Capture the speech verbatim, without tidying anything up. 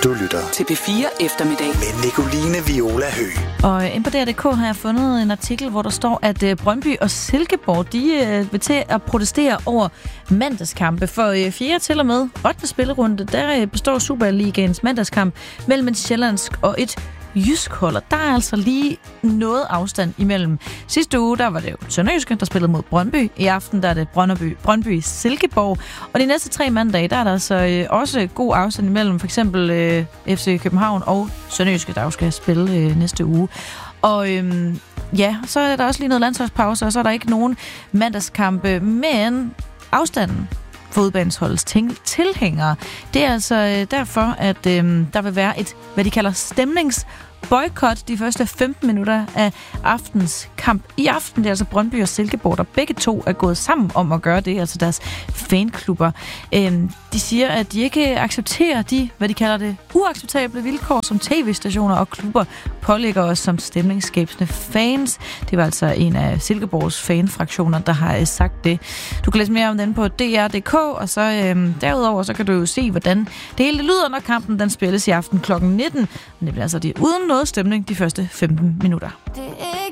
Du lytter til P fire Eftermiddag med Nicoline Viola Høgh. Og inde på D R punktum D K har jeg fundet en artikel, hvor der står, at Brøndby og Silkeborg, de vil til at protestere over mandagskampe. For fjerde til og med ottende spillerunde, der består Superligaens mandagskamp mellem en sjællandsk og et jysk hold. Der er altså lige noget afstand imellem. Sidste uge, der var det jo Sønderjyske, der spillede mod Brøndby. I aften, der er det Brøndby, Brøndby Silkeborg. Og de næste tre mandage, der er der altså øh, også god afstand imellem for eksempel øh, F C København og Sønderjyske, der jo skal spille øh, næste uge. Og øh, ja, så er der også lige noget landsholdspause, og så er der ikke nogen mandagskampe, men afstanden for udbaneholdets tilhængere. Det er altså derfor, at øh, der vil være et, hvad de kalder stemningsboykot de første femten minutter af aftens kamp. I aften det er altså Brøndby og Silkeborg, der begge to er gået sammen om at gøre det, altså deres fanklubber. Øh, de siger, at de ikke accepterer de, hvad de kalder det, uacceptable vilkår, som tv-stationer og klubber pålægger os som stemningsskabende fans. Det var altså en af Silkeborgs fanfraktioner, der har sagt det. Du kan læse mere om den på D R punktum D K, og så øh, derudover så kan du jo se, hvordan det hele lyder, når kampen den spilles i aften klokken nitten. Men det bliver altså det uden noget stemning de første femten minutter. Det er